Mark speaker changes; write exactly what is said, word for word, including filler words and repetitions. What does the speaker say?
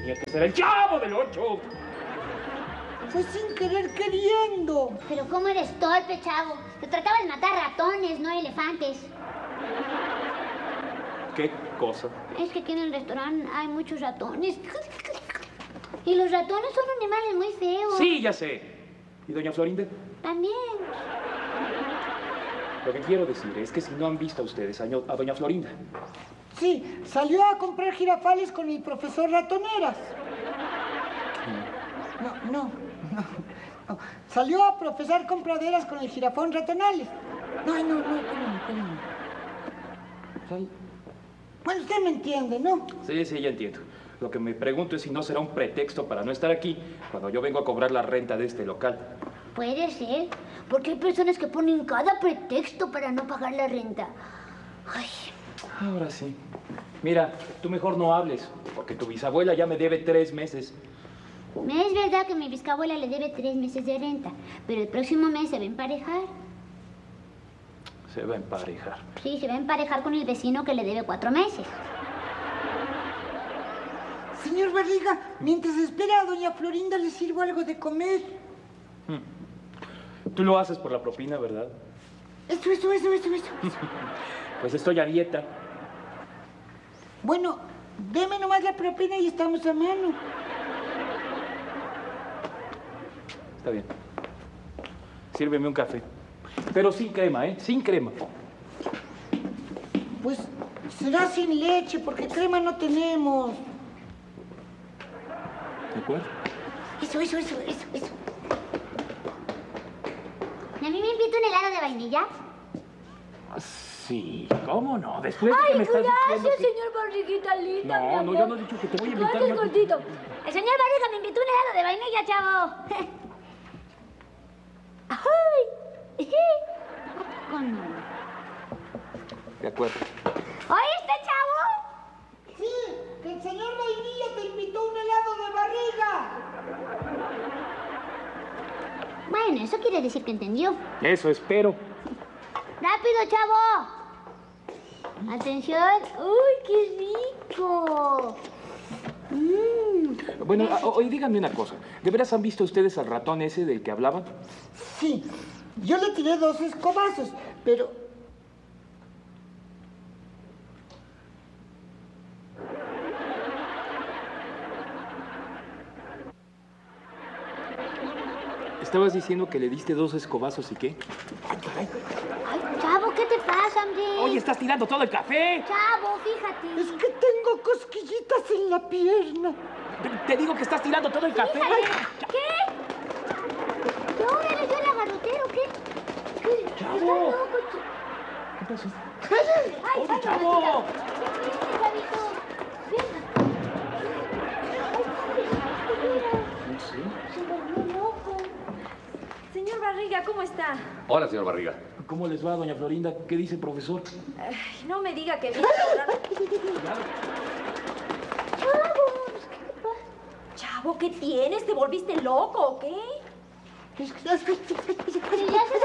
Speaker 1: tenía que ser el Chavo del Ocho.
Speaker 2: Fue sin querer queriendo.
Speaker 3: Pero cómo eres torpe, Chavo. Se trataba de matar ratones, no elefantes.
Speaker 1: ¿Qué cosa?
Speaker 3: Es que aquí en el restaurante hay muchos ratones. Y los ratones son animales muy feos.
Speaker 1: Sí, ya sé. ¿Y doña Florinda?
Speaker 3: También.
Speaker 1: Lo que quiero decir es que si no han visto a ustedes a, a doña Florinda.
Speaker 2: Sí, salió a comprar girafales con el profesor Ratoneras. No, no, no, no. Salió a profesar compraderas con el jirafón Ratonales. No, no, no, espérame, espérame. Sal... Bueno, usted me entiende, ¿no?
Speaker 1: Sí, sí, ya entiendo. Lo que me pregunto es si no será un pretexto para no estar aquí cuando yo vengo a cobrar la renta de este local.
Speaker 3: Puede ser, porque hay personas que ponen cada pretexto para no pagar la renta. Ay.
Speaker 1: Ahora sí. Mira, tú mejor no hables, porque tu bisabuela ya me debe tres meses.
Speaker 3: Es verdad que mi bisabuela le debe tres meses de renta, pero el próximo mes se va a emparejar.
Speaker 1: Se va a emparejar.
Speaker 3: Sí, se va a emparejar con el vecino que le debe cuatro meses.
Speaker 2: Señor Barriga, mientras espera a doña Florinda, le sirvo algo de comer.
Speaker 1: Tú lo haces por la propina, ¿verdad?
Speaker 2: Eso, eso, eso, eso, eso.
Speaker 1: Pues estoy a dieta.
Speaker 2: Bueno, deme nomás la propina y estamos a mano.
Speaker 1: Está bien. Sírveme un café. Pero sin crema, ¿eh? Sin crema.
Speaker 2: Pues será sin leche, porque crema no tenemos.
Speaker 1: ¿De acuerdo?
Speaker 2: Eso, eso, eso, eso, eso.
Speaker 3: ¿A mí me invita un helado de vainilla?
Speaker 1: Sí, ¿cómo no? Después de que
Speaker 4: Ay,
Speaker 1: me estás
Speaker 4: gracias,
Speaker 1: diciendo que...
Speaker 4: señor Barriguita linda, mi
Speaker 1: No, no,
Speaker 4: amor.
Speaker 1: yo no he dicho que te voy a invitar.
Speaker 4: Gracias,
Speaker 1: una-
Speaker 4: gordito.
Speaker 3: El señor Barriga me invitó un helado de vainilla, chavo. ¡Ay! Con...
Speaker 1: De acuerdo.
Speaker 3: ¿Oíste, chavo?
Speaker 2: Sí, que el señor Vainilla te invitó un helado de barriga.
Speaker 3: Bueno, eso quiere decir que entendió.
Speaker 1: Eso espero.
Speaker 3: ¡Rápido, chavo! Atención. ¡Uy, qué rico! Mm.
Speaker 1: Bueno, a- oye, díganme una cosa. ¿De veras han visto ustedes al ratón ese del que hablaban?
Speaker 2: Sí, yo le tiré dos escobazos, pero...
Speaker 1: Estabas diciendo que le diste dos escobazos y qué.
Speaker 2: Ay, caray.
Speaker 3: Ay, chavo, ¿qué te pasa, hombre?
Speaker 1: Oye, estás tirando todo el café.
Speaker 3: Chavo, fíjate.
Speaker 2: Es que tengo cosquillitas en la pierna.
Speaker 1: Te, te digo que estás tirando todo el café.
Speaker 3: Fíjate. ¿Qué? ¿No eres yo el agarrotero? ¿Qué? ¿Qué?
Speaker 1: Chavo.
Speaker 3: ¿Estás loco, ch-
Speaker 1: ¿Qué pasó?
Speaker 3: Ay,
Speaker 1: Oye,
Speaker 3: ay,
Speaker 1: chavo.
Speaker 3: mamacita. Vente, chavito. Venga.
Speaker 1: No sé.
Speaker 3: Se volvió loco.
Speaker 4: Señor Barriga, ¿cómo está?
Speaker 5: Hola, señor Barriga.
Speaker 1: ¿Cómo les va, doña Florinda? ¿Qué dice el profesor?
Speaker 4: Ay, no me diga que viene a hablar. Chavo, ¿qué tienes? ¿Te volviste loco o qué?
Speaker 2: Es que- es que-
Speaker 3: Pero ya se